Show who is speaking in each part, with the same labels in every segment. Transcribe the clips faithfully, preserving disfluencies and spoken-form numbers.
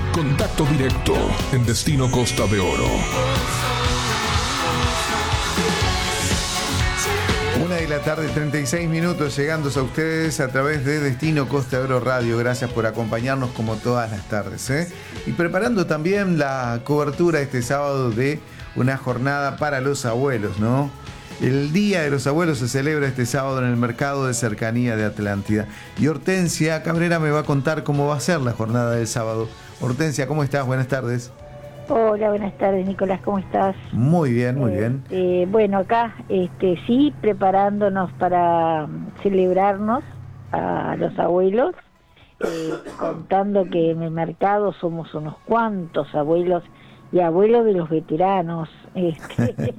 Speaker 1: Contacto directo en Destino Costa de Oro.
Speaker 2: Una de la tarde, treinta y seis minutos, llegando a ustedes a través de Destino Costa de Oro Radio. Gracias por acompañarnos como todas las tardes, ¿eh? Y preparando también la cobertura este sábado de una jornada para los abuelos, ¿no? El Día de los Abuelos se celebra este sábado en el Mercado de Cercanía de Atlántida. Y Hortensia Cabrera me va a contar cómo va a ser la jornada del sábado. Hortensia, ¿cómo estás? Buenas tardes.
Speaker 3: Hola, buenas tardes, Nicolás, ¿cómo estás?
Speaker 2: Muy bien, muy
Speaker 3: eh,
Speaker 2: bien.
Speaker 3: Eh, bueno, acá este, sí, preparándonos para celebrarnos a los abuelos, eh, contando que en el mercado somos unos cuantos abuelos y abuelos de los veteranos, este,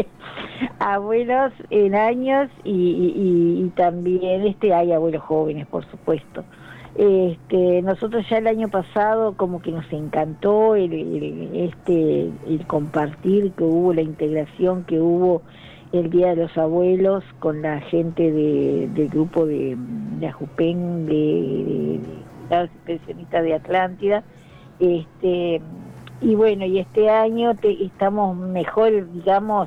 Speaker 3: abuelos en años y, y, y también este hay abuelos jóvenes, por supuesto. Este, nosotros ya el año pasado como que nos encantó el, el, este, el compartir que hubo, la integración que hubo el Día de los Abuelos con la gente de, del grupo de, de Ajupen, de, de, de pensionistas de Atlántida, este, y bueno, y este año te, estamos mejor, digamos,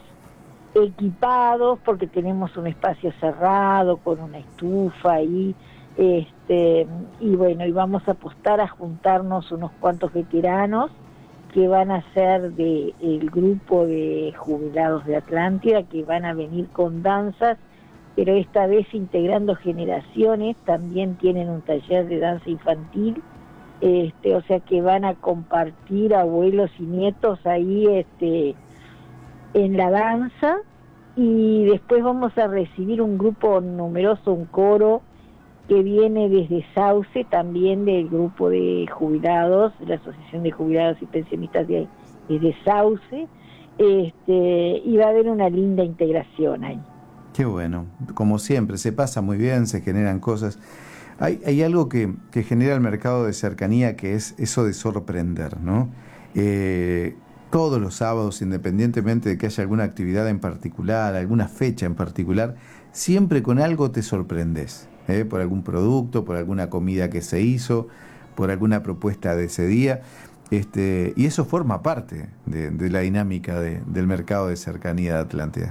Speaker 3: equipados porque tenemos un espacio cerrado con una estufa ahí. Este, y bueno, y vamos a apostar a juntarnos unos cuantos veteranos que van a ser de el grupo de jubilados de Atlántida, que van a venir con danzas, pero esta vez integrando generaciones. También tienen un taller de danza infantil, este, o sea que van a compartir abuelos y nietos ahí este, en la danza. Y después vamos a recibir un grupo numeroso, un coro que viene desde Sauce, también del grupo de jubilados, de la Asociación de Jubilados y Pensionistas de, de Sauce, este, y va a haber una linda integración ahí.
Speaker 2: Qué bueno, como siempre, se pasa muy bien, se generan cosas. Hay, hay algo que, que genera el mercado de cercanía, que es eso de sorprender, ¿no? Eh, todos los sábados, independientemente de que haya alguna actividad en particular, alguna fecha en particular, siempre con algo te sorprendes. ¿Eh? Por algún producto, por alguna comida que se hizo, por alguna propuesta de ese día, este, y eso forma parte de, de la dinámica de, del mercado de cercanía de Atlántida.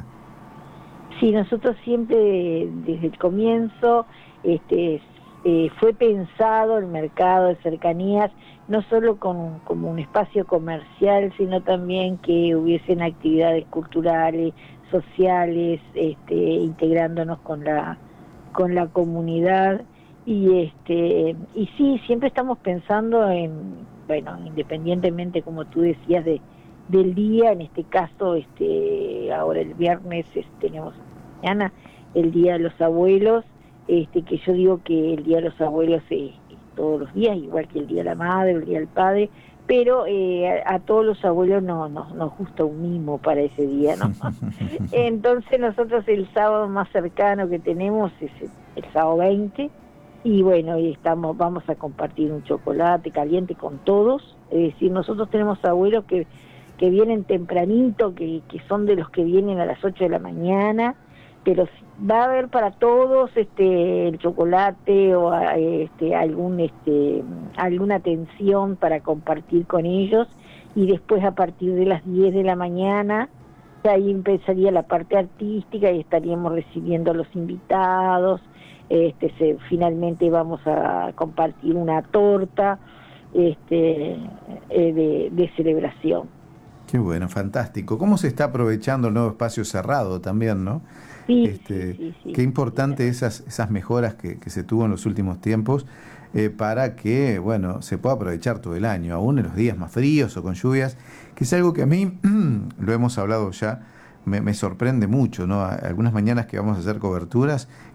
Speaker 3: Sí, nosotros siempre desde el comienzo este, eh, fue pensado el mercado de cercanías no solo con, como un espacio comercial, sino también que hubiesen actividades culturales, sociales, este, integrándonos con la con la comunidad. Y este y sí, siempre estamos pensando en, bueno, independientemente, como tú decías, de del día, en este caso, este ahora el viernes este, tenemos mañana el Día de los Abuelos, este que yo digo que el Día de los Abuelos es, es todos los días, igual que el Día de la Madre, el Día del Padre, pero eh, a, a todos los abuelos no, no, nos gusta un mimo para ese día, ¿no? Entonces nosotros el sábado más cercano que tenemos es el, el sábado veinte, y bueno, y estamos, vamos a compartir un chocolate caliente con todos. Es decir, nosotros tenemos abuelos que, que vienen tempranito, que, que son de los que vienen a las ocho de la mañana, pero va a haber para todos este el chocolate o este algún este alguna atención para compartir con ellos. Y después, a partir de las diez de la mañana, ahí empezaría la parte artística y estaríamos recibiendo a los invitados. Este se, finalmente vamos a compartir una torta este eh, de, de celebración.
Speaker 2: Qué bueno, fantástico. ¿Cómo se está aprovechando el nuevo espacio cerrado también, no?
Speaker 3: Sí,
Speaker 2: este,
Speaker 3: sí, sí, sí,
Speaker 2: qué importante sí, esas, esas mejoras que, que se tuvo en los últimos tiempos eh, para que, bueno, se pueda aprovechar todo el año, aún en los días más fríos o con lluvias, que es algo que a mí, lo hemos hablado ya, me, me sorprende mucho, ¿no? Algunas mañanas que vamos a hacer coberturas,